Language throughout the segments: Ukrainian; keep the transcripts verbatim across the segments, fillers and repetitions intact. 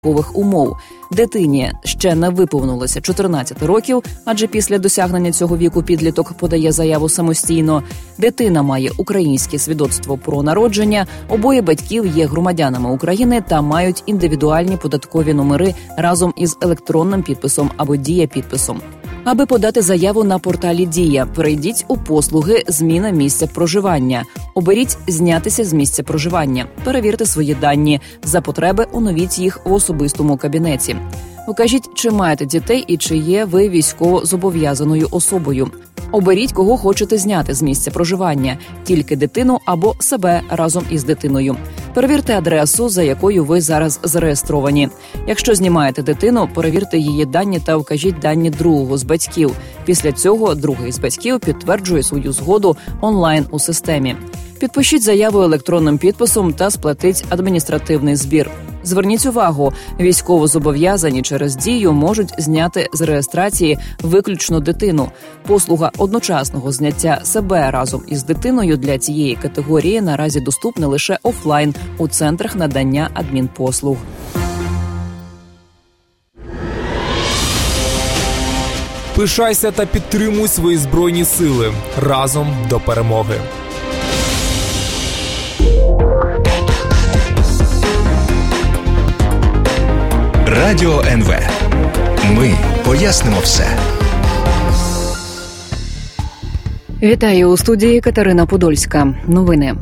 умов. Дитині ще не виповнилося чотирнадцять років, адже після досягнення цього віку підліток подає заяву самостійно. Дитина має українське свідоцтво про народження, обоє батьків є громадянами України та мають індивідуальні податкові номери разом із електронним підписом або дія-підписом. Аби подати заяву на порталі «Дія», перейдіть у послуги «Зміна місця проживання». Оберіть «Знятися з місця проживання». Перевірте свої дані. За потреби оновіть їх в особистому кабінеті. Укажіть, чи маєте дітей і чи є ви військово-зобов'язаною особою. Оберіть, кого хочете зняти з місця проживання – тільки дитину або себе разом із дитиною. Перевірте адресу, за якою ви зараз зареєстровані. Якщо знімаєте дитину, перевірте її дані та вкажіть дані другого з батьків. Після цього другий з батьків підтверджує свою згоду онлайн у системі. Підпишіть заяву електронним підписом та сплатіть адміністративний збір. Зверніть увагу, військовозобов'язані через «Дію» можуть зняти з реєстрації виключно дитину. Послуга одночасного зняття себе разом із дитиною для цієї категорії наразі доступна лише офлайн у центрах надання адмінпослуг. Пишайся та підтримуй свої Збройні сили. Разом до перемоги. Радіо ен ве. Ми пояснимо все. Вітаю у студії Катерина Подольська. Новини.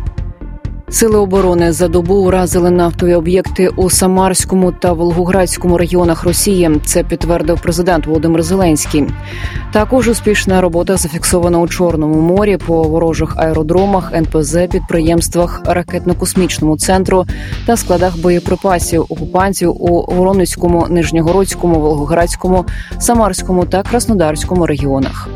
Сили оборони за добу уразили нафтові об'єкти у Самарському та Волгоградському регіонах Росії. Це підтвердив президент Володимир Зеленський. Також успішна робота зафіксована у Чорному морі по ворожих аеродромах, ен пе зет, підприємствах, ракетно-космічному центру та складах боєприпасів окупантів у Воронезькому, Нижньогородському, Волгоградському, Самарському та Краснодарському регіонах.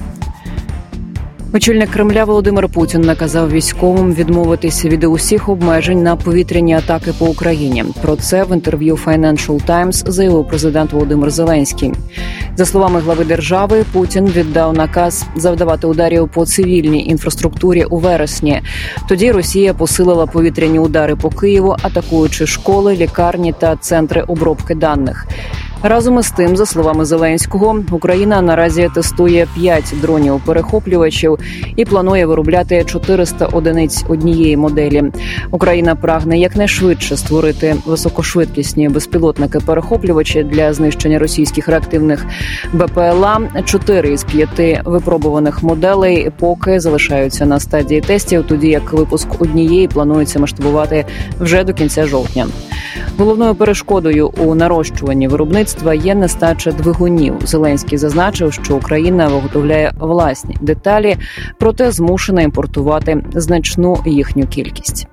Очільник Кремля Володимир Путін наказав військовим відмовитися від усіх обмежень на повітряні атаки по Україні. Про це в інтерв'ю Financial Times заявив президент Володимир Зеленський. За словами глави держави, Путін віддав наказ завдавати ударів по цивільній інфраструктурі у вересні. Тоді Росія посилила повітряні удари по Києву, атакуючи школи, лікарні та центри обробки даних. Разом із тим, за словами Зеленського, Україна наразі тестує п'ять дронів-перехоплювачів і планує виробляти чотириста одиниць однієї моделі. Україна прагне якнайшвидше створити високошвидкісні безпілотники-перехоплювачі для знищення російських реактивних бе пе ел а. Чотири із п'яти випробуваних моделей поки залишаються на стадії тестів, тоді як випуск однієї планується масштабувати вже до кінця жовтня. Головною перешкодою у нарощуванні виробництва є нестача двигунів. Зеленський зазначив, що Україна виготовляє власні деталі, проте змушена імпортувати значну їхню кількість.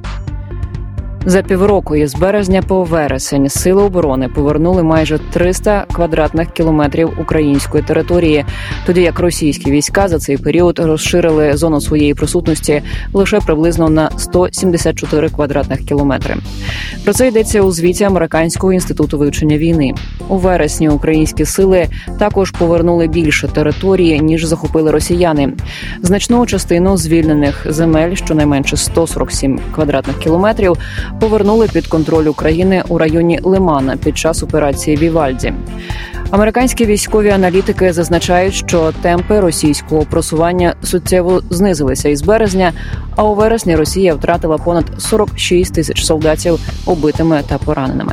За півроку із березня по вересень Сили оборони повернули майже триста квадратних кілометрів української території, тоді як російські війська за цей період розширили зону своєї присутності лише приблизно на сто сімдесят чотири квадратних кілометри. Про це йдеться у звіті Американського інституту вивчення війни. У вересні українські сили також повернули більше території, ніж захопили росіяни. Значну частину звільнених земель, щонайменше сто сорок сім квадратних кілометрів, повернули під контроль України у районі Лимана під час операції «Вівальді». Американські військові аналітики зазначають, що темпи російського просування суттєво знизилися із березня, а у вересні Росія втратила понад сорок шість тисяч солдатів убитими та пораненими.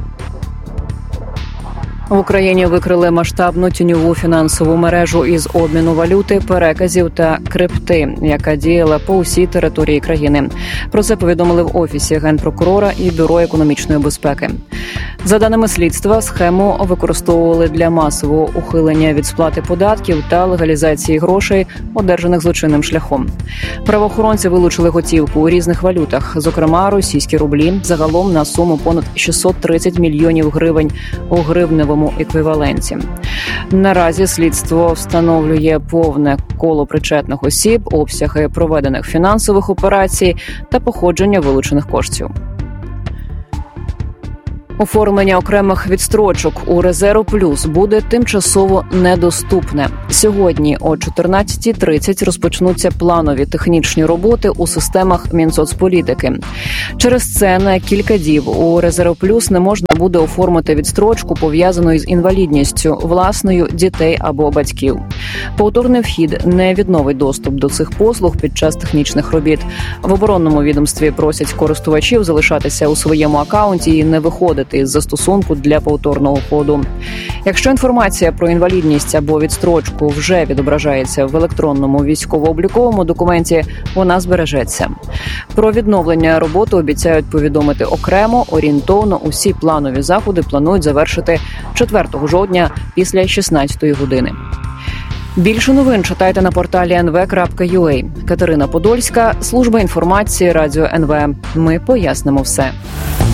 В Україні викрили масштабну тіньову фінансову мережу із обміну валюти, переказів та крипти, яка діяла по усій території країни. Про це повідомили в Офісі Генпрокурора і Бюро економічної безпеки. За даними слідства, схему використовували для масового ухилення від сплати податків та легалізації грошей, одержаних злочинним шляхом. Правоохоронці вилучили готівку у різних валютах, зокрема російські рублі, загалом на суму понад шістсот тридцять мільйонів гривень у гривневому еквіваленті. Наразі слідство встановлює повне коло причетних осіб, обсяги проведених фінансових операцій та походження вилучених коштів. Оформлення окремих відстрочок у Резерв Плюс буде тимчасово недоступне. Сьогодні о чотирнадцятій тридцять розпочнуться планові технічні роботи у системах Мінсоцполітики. Через це на кілька діб у Резерв Плюс не можна буде оформити відстрочку, пов'язану із інвалідністю власною, дітей або батьків. Повторний вхід не відновить доступ до цих послуг під час технічних робіт. В оборонному відомстві просять користувачів залишатися у своєму акаунті і не виходити із застосунку для повторного входу. Якщо інформація про інвалідність або відстрочку вже відображається в електронному військово-обліковому документі, вона збережеться. Про відновлення роботи обіцяють повідомити окремо, орієнтовно усі планові заходи планують завершити четвертого жовтня після шістнадцятої години. Більше новин читайте на порталі ен ве крапка ю а. Катерина Подольська, служба інформації Радіо ен ве. Ми пояснимо все.